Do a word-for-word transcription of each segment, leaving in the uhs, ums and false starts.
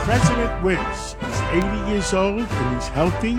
president wins. He's eighty years old and he's healthy,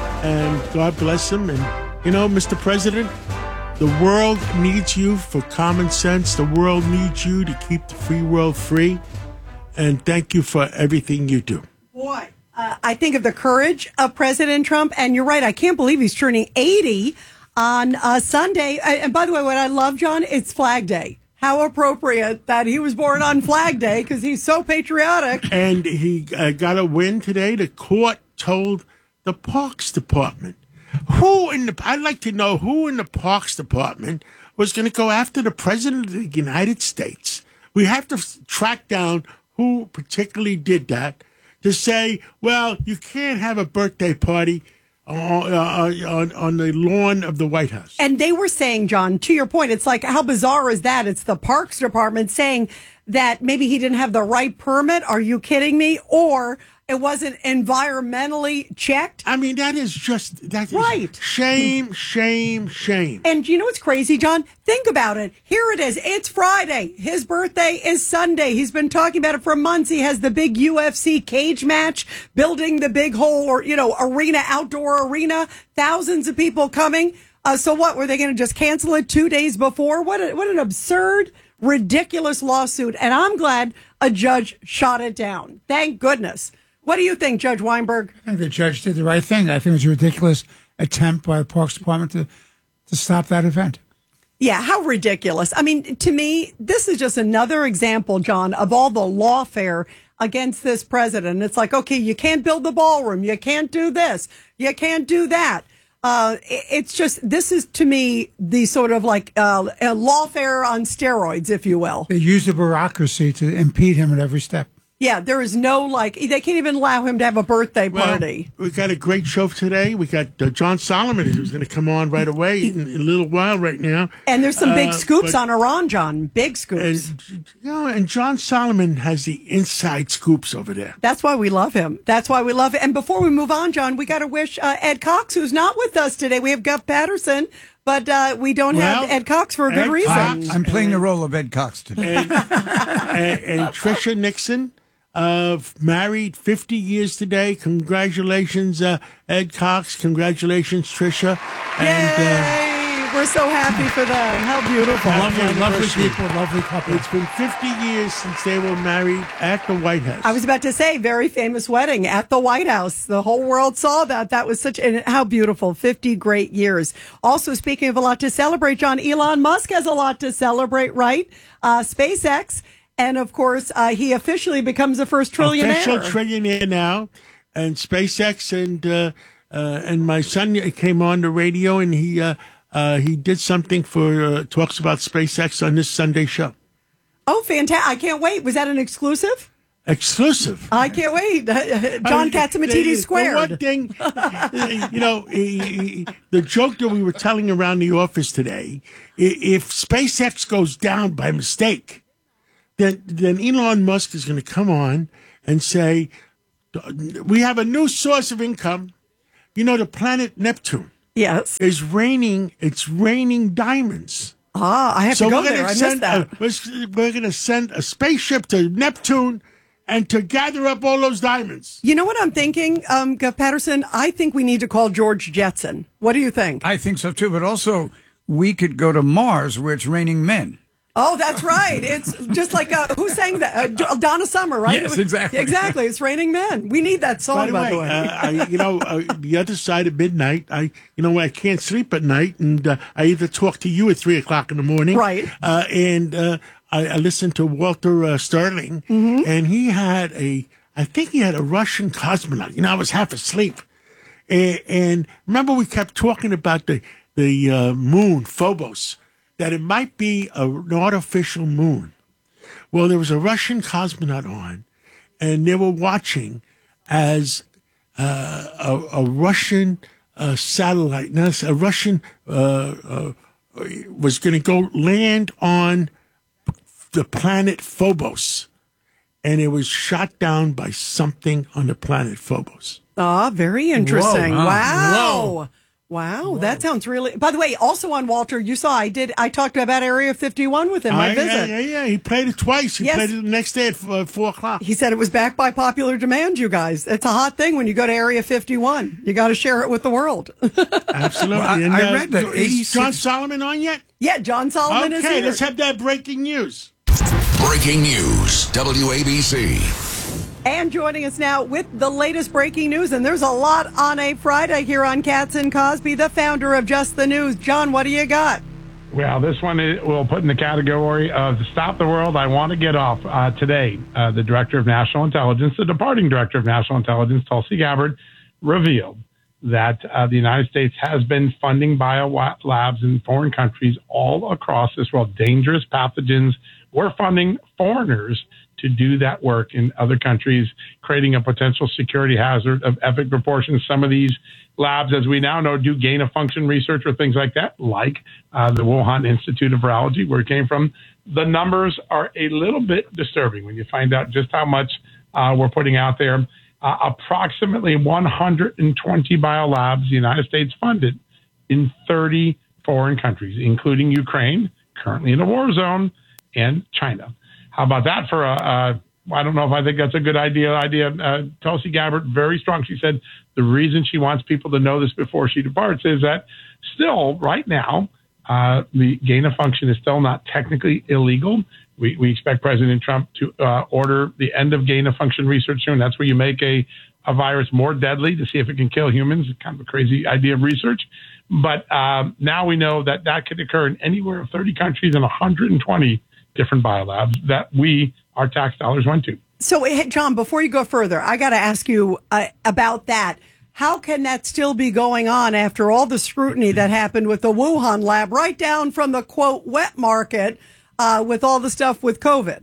and God bless him. And, you know, Mister President, the world needs you for common sense. The world needs you to keep the free world free. And thank you for everything you do. Boy, uh, I think of the courage of President Trump. And you're right. I can't believe he's turning eighty on uh, Sunday. And by the way, what I love, John, it's Flag Day. How appropriate that he was born on Flag Day because he's so patriotic. And he uh, got a win today. The court told the Parks Department. Who in the, I'd like to know who in the Parks Department was going to go after the President of the United States. We have to track down who particularly did that to say, well, you can't have a birthday party on, uh, on, on the lawn of the White House. And they were saying, John, to your point, it's like, how bizarre is that? It's the Parks Department saying that maybe he didn't have the right permit. Are you kidding me? Or it wasn't environmentally checked. I mean, that is just that is right. Shame, shame, shame. And you know what's crazy, John? Think about it. Here it is. It's Friday. His birthday is Sunday. He's been talking about it for months. He has the big U F C cage match, building the big whole, or you know, arena, outdoor arena. Thousands of people coming. Uh, so what? Were they going to just cancel it two days before? What? A, what an absurd, ridiculous lawsuit. And I'm glad a judge shot it down. Thank goodness. What do you think, Judge Weinberg? I think the judge did the right thing. I think it was a ridiculous attempt by the Parks Department to, to stop that event. Yeah, how ridiculous. I mean, to me, this is just another example, John, of all the lawfare against this president. It's like, okay, you can't build the ballroom. You can't do this. You can't do that. Uh, it's just, this is, to me, the sort of like uh, a lawfare on steroids, if you will. They use the bureaucracy to impede him at every step. Yeah, there is no, like, they can't even allow him to have a birthday party. Well, we got a great show today. We got uh, John Solomon, who's going to come on right away in, in a little while right now. And there's some big uh, scoops but, on Iran, John. Big scoops. And, you know, and John Solomon has the inside scoops over there. That's why we love him. That's why we love him. And before we move on, John, we got to wish uh, Ed Cox, who's not with us today. We have Guff Patterson, but uh, we don't well, have Ed Cox for a good Ed reason. Cox, I'm playing the role of Ed Cox today. And, and, and Tricia Nixon. Uh, married fifty years today. Congratulations, uh, Ed Cox. Congratulations, Tricia. And, Yay! Uh, We're so happy for them. How beautiful. Lovely, lovely people, lovely couple. It's been fifty years since they were married at the White House. I was about to say, very famous wedding at the White House. The whole world saw that. That was such, and how beautiful. fifty great years. Also, speaking of a lot to celebrate, John, Elon Musk has a lot to celebrate, right? Uh, SpaceX. And, of course, uh, he officially becomes the first trillionaire. Official trillionaire now. And SpaceX and uh, uh, and my son came on the radio, and he uh, uh, he did something for, uh, talks about SpaceX on this Sunday show. Oh, fantastic. I can't wait. Was that an exclusive? Exclusive. I can't wait. John Catsimatidis squared. The one thing, you know, the joke that we were telling around the office today, if SpaceX goes down by mistake, Then, then Elon Musk is going to come on and say, we have a new source of income. You know, the planet Neptune yes. is raining. It's raining diamonds. Ah, I have so to go we're there. I send missed that. A, we're going to send a spaceship to Neptune and to gather up all those diamonds. You know what I'm thinking, um, Guff Patterson? I think we need to call George Jetson. What do you think? I think so, too. But also, we could go to Mars, where it's raining men. Oh, that's right. It's just like, uh, who sang that? Uh, Donna Summer, right? Yes, exactly. Exactly. It's Raining Men. We need that song, by the way. By the way, uh, I, you know, uh, the other side of midnight, I, you know, I can't sleep at night, and uh, I either talk to you at three o'clock in the morning. Right. Uh, and uh, I, I listened to Walter uh, Sterling, mm-hmm. and he had a, I think he had a Russian cosmonaut. You know, I was half asleep. And, and remember, we kept talking about the, the uh, moon, Phobos, that it might be a, an artificial moon. Well, there was a Russian cosmonaut on, and they were watching as uh, a, a Russian uh, satellite, no, a Russian uh, uh, was going to go land on the planet Phobos, and it was shot down by something on the planet Phobos. Ah, very interesting. Whoa, wow. Whoa. Wow, that sounds really. By the way, also on Walter, you saw I did. I talked about Area fifty-one with him. My I, visit. Yeah, yeah, yeah. He played it twice. He Yes. played it the next day at uh, four o'clock. He said it was back by popular demand. You guys, it's a hot thing when you go to Area fifty-one. You got to share it with the world. Absolutely. Well, I- and, I read that is eighty-six John Solomon on yet? Yeah, John Solomon is Okay, here. let's have that breaking news. Breaking news, W A B C. And joining us now with the latest breaking news, and there's a lot on a Friday here on Katz and Cosby, the founder of Just the News. John, what do you got? Well, this one is, we'll put in the category of Stop the World, I Want to Get Off. Uh, today, uh, the Director of National Intelligence, the departing Director of National Intelligence, Tulsi Gabbard, revealed that uh, the United States has been funding biolabs in foreign countries all across this world. Dangerous pathogens. We're funding foreigners to do that work in other countries, creating a potential security hazard of epic proportions. Some of these labs, as we now know, do gain of function research or things like that, like uh, the Wuhan Institute of Virology, where it came from. The numbers are a little bit disturbing when you find out just how much uh, we're putting out there. Uh, approximately one hundred twenty biolabs the United States funded in thirty foreign countries, including Ukraine, currently in a war zone, and China. How about that for a, a I don't know if I think that's a good idea. Idea. Uh, Tulsi Gabbard, very strong. She said the reason she wants people to know this before she departs is that still, right now, uh, the gain of function is still not technically illegal. We, we expect President Trump to uh, order the end of gain of function research soon. That's where you make a, a virus more deadly to see if it can kill humans. It's kind of a crazy idea of research. But um, now we know that that could occur in anywhere of thirty countries and one hundred twenty different biolabs that we, our tax dollars, went to. So, hey, John, before you go further, I got to ask you uh, about that. How can that still be going on after all the scrutiny that happened with the Wuhan lab, right down from the, quote, wet market uh, with all the stuff with COVID?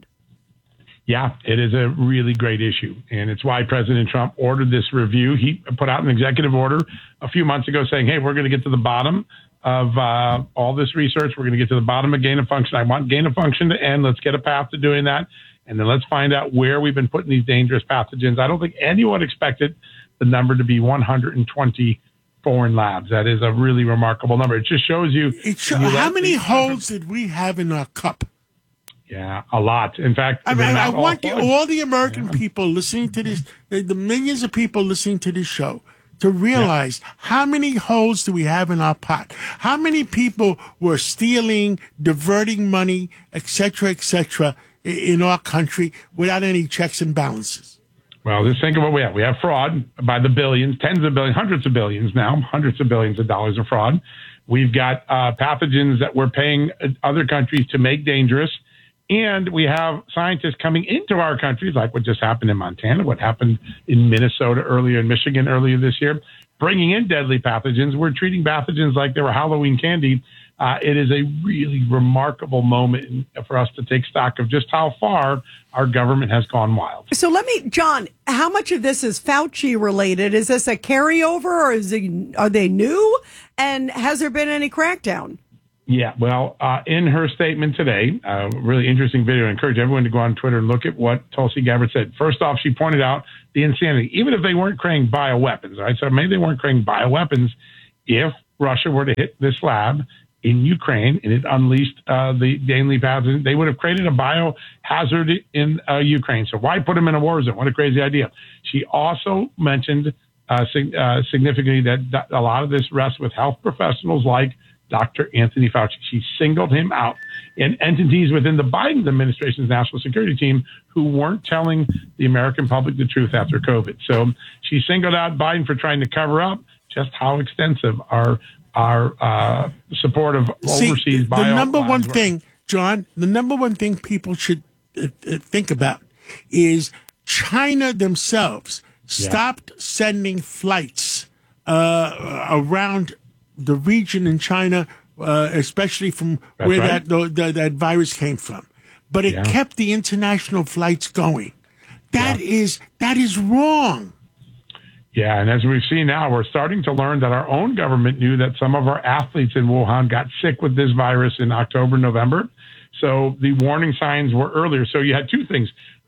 Yeah, it is a really great issue. And it's why President Trump ordered this review. He put out an executive order a few months ago saying, hey, we're going to get to the bottom of uh, all this research. We're going to get to the bottom of gain of function. I want gain of function to end. Let's get a path to doing that. And then let's find out where we've been putting these dangerous pathogens. I don't think anyone expected the number to be one hundred twenty foreign labs. That is a really remarkable number. It just shows you. It show, you how many holes did we have in our cup? Yeah, a lot. In fact, I mean, I want the, all, all the American yeah. people listening to this, the, the millions of people listening to this show, to realize yeah. how many holes do we have in our pot? How many people were stealing, diverting money, et cetera, et cetera, in our country without any checks and balances? Well, just think of what we have. We have fraud by the billions, tens of billions, hundreds of billions now, hundreds of billions of dollars of fraud. We've got uh, pathogens that we're paying other countries to make dangerous. And we have scientists coming into our countries, like what just happened in Montana, what happened in Minnesota earlier, in Michigan earlier this year, bringing in deadly pathogens. We're treating pathogens like they were Halloween candy. Uh, it is a really remarkable moment for us to take stock of just how far our government has gone wild. So let me, John, how much of this is Fauci related? Is this a carryover, or is it, are they new? And has there been any crackdown? Yeah, well, uh, in her statement today, a uh, really interesting video. I encourage everyone to go on Twitter and look at what Tulsi Gabbard said. First off, she pointed out the insanity. Even if they weren't creating bioweapons, right? So maybe they weren't creating bioweapons. If Russia were to hit this lab in Ukraine and it unleashed uh, the deadly pathogen, they would have created a biohazard in uh, Ukraine. So why put them in a war zone? What a crazy idea. She also mentioned uh, sig- uh, significantly that a lot of this rests with health professionals like Doctor Anthony Fauci. She singled him out, and entities within the Biden administration's national security team who weren't telling the American public the truth after COVID. So she singled out Biden for trying to cover up just how extensive our our uh, support of See, overseas bio. The number one were. thing, John, the number one thing people should uh, uh, think about is China themselves yeah. stopped sending flights uh, around the region in China, uh, especially from That's where right. that the, the, that virus came from. But it yeah. kept the international flights going. That yeah. is that is wrong. Yeah, and as we've seen now, we're starting to learn that our own government knew that some of our athletes in Wuhan got sick with this virus in October, November. So the warning signs were earlier. So you had two things.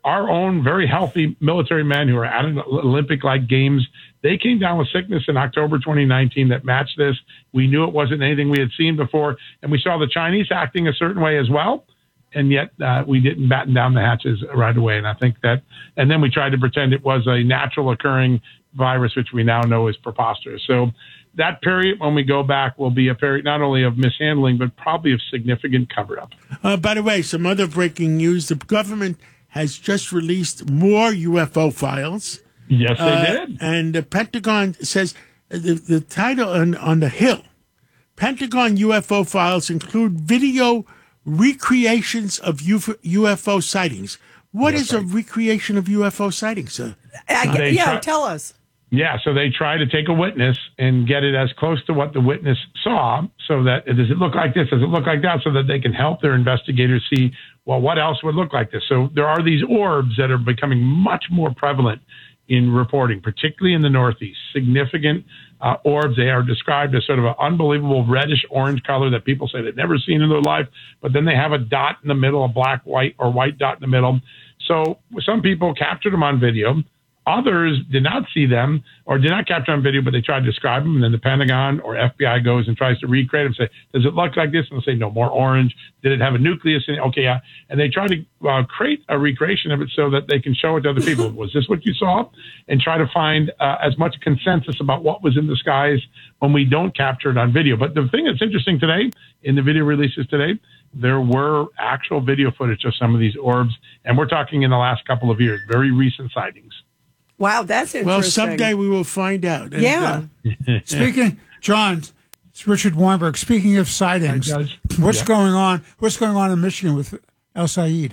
our own very healthy military men who are at an Olympic-like games, they came down with sickness in October twenty nineteen that matched this. We knew it wasn't anything we had seen before, and we saw the Chinese acting a certain way as well, and yet uh, we didn't batten down the hatches right away. And I think that, and then we tried to pretend it was a natural occurring virus, which we now know is preposterous. So that period, when we go back, will be a period not only of mishandling, but probably of significant cover-up. Uh, by the way, some other breaking news. The government has just released more U F O files. Yes, they Uh, did. And the Pentagon says the, the title on, on the Hill, Pentagon U F O files include video recreations of U F O sightings. What That's is a right. recreation of U F O sightings, sir? I, They yeah, try- tell us. Yeah, so they try to take a witness and get it as close to what the witness saw so that, does it look like this? Does it look like that? So that they can help their investigators see, well, what else would look like this? So there are these orbs that are becoming much more prevalent in reporting, particularly in the Northeast. Significant uh, orbs. They are described as sort of an unbelievable reddish orange color that people say they've never seen in their life, but then they have a dot in the middle, a black, white, or white dot in the middle. So some people captured them on video. Others did not see them or did not capture on video, but they tried to describe them. And then the Pentagon or F B I goes and tries to recreate them, say, does it look like this? And they'll say, no, more orange. Did it have a nucleus in it? Okay, yeah. And they try to uh, create a recreation of it so that they can show it to other people. Was this what you saw? And try to find uh, as much consensus about what was in the skies when we don't capture it on video. But the thing that's interesting today, in the video releases today, there were actual video footage of some of these orbs. And we're talking in the last couple of years, very recent sightings. Wow, that's interesting. Well, someday we will find out. And, Yeah. uh, Speaking, John, it's Richard Weinberg. Speaking of sightings, Hi, Judge. what's Yeah. going on? What's going on in Michigan with El Said?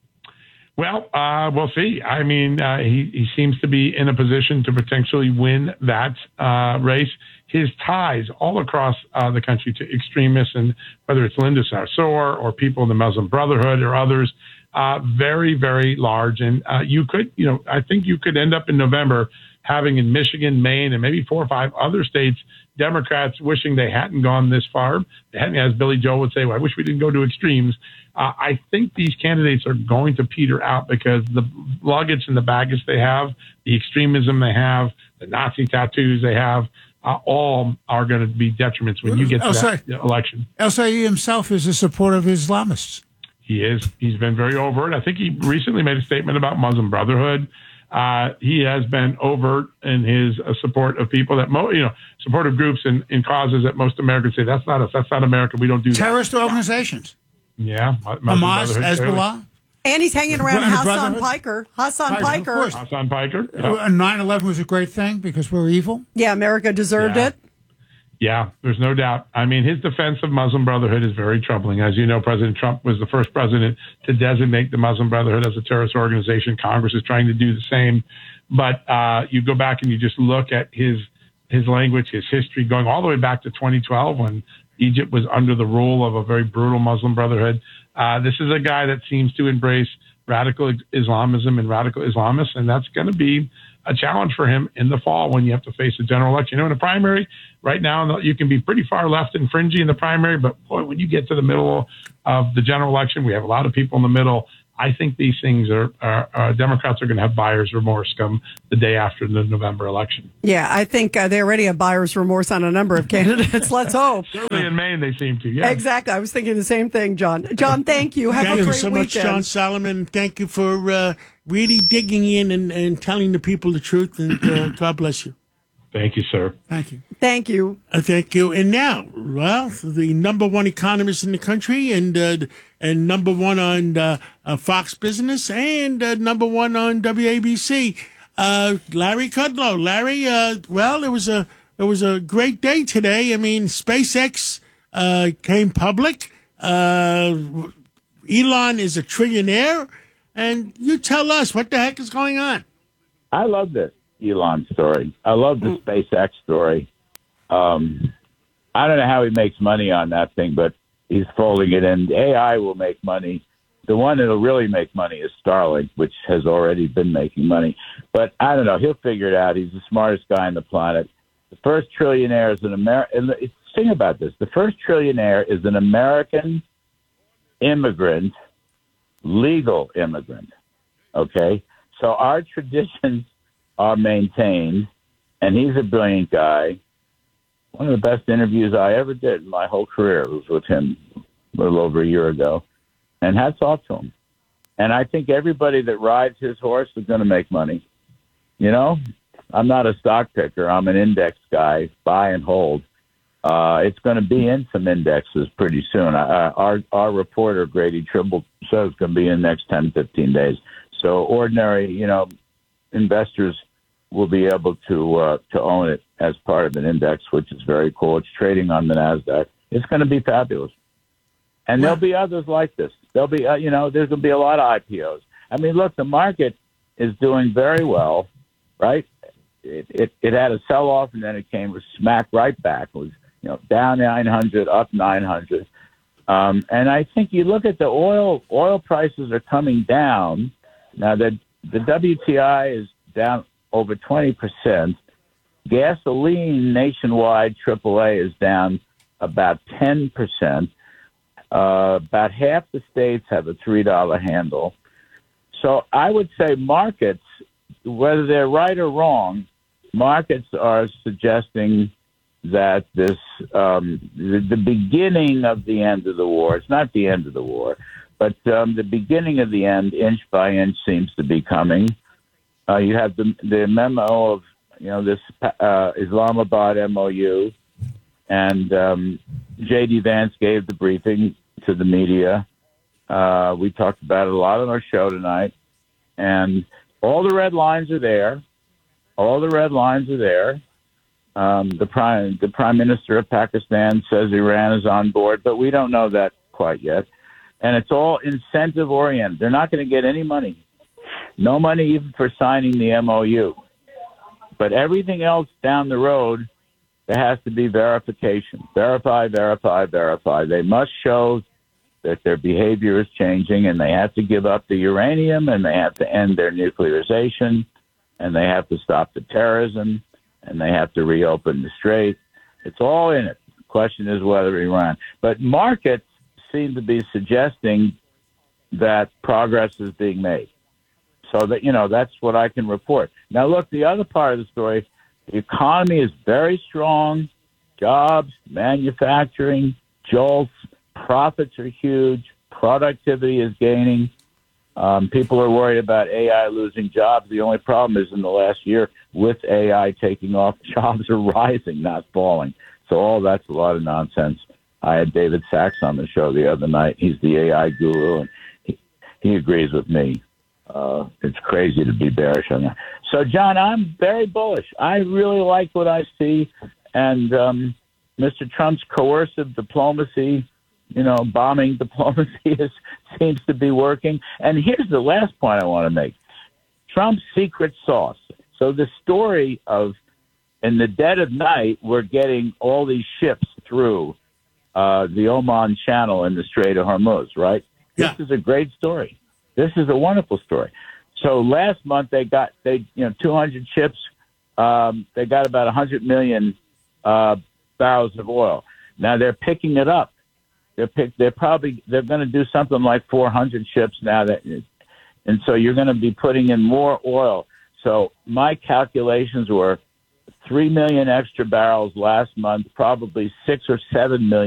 Well, uh, we'll see. I mean, uh, he, he seems to be in a position to potentially win that uh, race. His ties all across uh, the country to extremists, and whether it's Linda Sarsour or people in the Muslim Brotherhood or others, uh, very, very large. And uh, you could, you know, I think you could end up in November having in Michigan, Maine, and maybe four or five other states, Democrats wishing they hadn't gone this far. They hadn't, as Billy Joel would say, well, I wish we didn't go to extremes. Uh, I think these candidates are going to peter out because the luggage and the baggage they have, the extremism they have, the Nazi tattoos they have, uh, all are going to be detriments when you get to El that Said- election. El Said himself is a supporter of Islamists. He is. He's been very overt. I think he recently made a statement about Muslim Brotherhood. Uh, he has been overt in his uh, support of people that, mo- you know, supportive groups and, and causes that most Americans say, that's not us, that's not America, we don't do that. Terrorist organizations. Yeah. Muslim Hamas, Brotherhood, clearly. Hezbollah. And he's hanging around And the Hassan Brotherhood? Piker. Hassan Piker, of Piker. course. Hassan Piker. Yeah. Uh, nine eleven was a great thing because we're evil. Yeah, America deserved Yeah. it. Yeah, there's no doubt. I mean, his defense of Muslim Brotherhood is very troubling. As you know, President Trump was the first president to designate the Muslim Brotherhood as a terrorist organization. Congress is trying to do the same. But uh, you go back and you just look at his his language, his history, going all the way back to twenty twelve when Egypt was under the rule of a very brutal Muslim Brotherhood. Uh, this is a guy that seems to embrace radical Islamism and radical Islamists, and that's going to be a challenge for him in the fall when you have to face a general election. You know, in a primary, right now, you can be pretty far left and fringy in the primary, but boy, when you get to the middle of the general election, we have a lot of people in the middle. I think these things are, are, are Democrats are going to have buyer's remorse come the day after the November election. Yeah, I think uh, they already have buyer's remorse on a number of candidates. Let's hope. Certainly in Maine, they seem to. Yeah. Exactly. I was thinking the same thing, John. John, thank you. Have Thank a you great so weekend. much, John Solomon. Thank you for uh, really digging in and, and telling the people the truth. And uh, God bless you. Thank you, sir. Thank you. Thank you. Uh, thank you. And now, well, the number one economist in the country, and uh, and number one on uh, uh, Fox Business, and uh, number one on W A B C, uh, Larry Kudlow. Larry, uh, well, it was a it was a great day today. I mean, SpaceX uh, came public. Uh, Elon is a trillionaire, and you tell us what the heck is going on. I love this Elon story. I love the SpaceX story. Um, I don't know how he makes money on that thing, but he's folding it in. A I will make money. The one that'll really make money is Starlink, which has already been making money. But I don't know. He'll figure it out. He's the smartest guy on the planet. The first trillionaire is an American. Think about this. The first trillionaire is an American immigrant, legal immigrant. Okay, so our traditions are maintained, and he's a brilliant guy. One of the best interviews I ever did in my whole career was with him a little over a year ago, and hats off to him. And I think everybody that rides his horse is going to make money. You know, I'm not a stock picker. I'm an index guy, buy and hold. Uh, it's going to be in some indexes pretty soon. Uh, our our reporter, Grady Tribble, says it's going to be in the next ten, fifteen days. So ordinary, you know, investors will be able to uh, to own it as part of an index, which is very cool. It's trading on the NASDAQ. It's going to be fabulous. And there'll be others like this. There'll be, uh, you know, there's going to be a lot of I P Os. I mean, look, the market is doing very well, right? It it, it had a sell-off, and then it came smack right back. It was, you know, down nine hundred, up nine hundred. Um, and I think you look at the oil, oil prices are coming down. Now, the, the W T I is down over twenty percent. Gasoline nationwide, triple A, is down about ten percent. Uh, about half the states have a three dollar handle. So I would say markets, whether they're right or wrong, markets are suggesting that this, um, the, the beginning of the end of the war, it's not the end of the war, but um, the beginning of the end, inch by inch, seems to be coming. Uh, you have the, the memo of, you know, this uh, Islamabad M O U, and um, J D Vance gave the briefing to the media. Uh, we talked about it a lot on our show tonight, and all the red lines are there. All the red lines are there. Um, the prime the prime minister of Pakistan says Iran is on board, but we don't know that quite yet. And it's all incentive oriented. They're not going to get any money. No money even for signing the M O U. But everything else down the road, there has to be verification. Verify, verify, verify. They must show that their behavior is changing, and they have to give up the uranium, and they have to end their nuclearization, and they have to stop the terrorism, and they have to reopen the strait. It's all in it. The question is whether Iran. But markets seem to be suggesting that progress is being made. So that, you know, that's what I can report. Now, look, the other part of the story, the economy is very strong. Jobs, manufacturing, jolts, profits are huge. Productivity is gaining. Um, people are worried about A I losing jobs. The only problem is in the last year, with A I taking off, jobs are rising, not falling. So all that's a lot of nonsense. I had David Sachs on the show the other night. He's the A I guru, and he, he agrees with me. Uh, it's crazy to be bearish on that. So, John, I'm very bullish. I really like what I see. And um, Mister Trump's coercive diplomacy, you know, bombing diplomacy is, seems to be working. And here's the last point I want to make. Trump's secret sauce. So the story of, in the dead of night, we're getting all these ships through uh, the Oman Channel in the Strait of Hormuz, right? Yeah. This is a great story. This is a wonderful story. So last month they got they you know two hundred ships. Um, they got about one hundred million uh, barrels of oil. Now they're picking it up. They're pick, They're probably they're going to do something like four hundred ships now. That and so you're going to be putting in more oil. So my calculations were three million extra barrels last month, probably six or seven million.